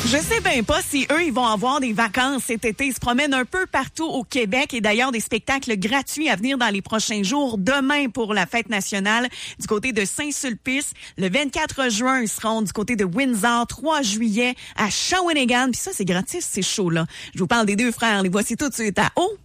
Je sais bien pas si eux, ils vont avoir des vacances cet été. Ils se promènent un peu partout au Québec et d'ailleurs des spectacles gratuits à venir dans les prochains jours. Demain pour la fête nationale du côté de Saint-Sulpice. Le 24 juin, ils seront du côté de Windsor. 3 juillet à Shawinigan. Puis ça, c'est gratis, ces shows-là. Je vous parle des deux frères. Les voici tout de suite à O.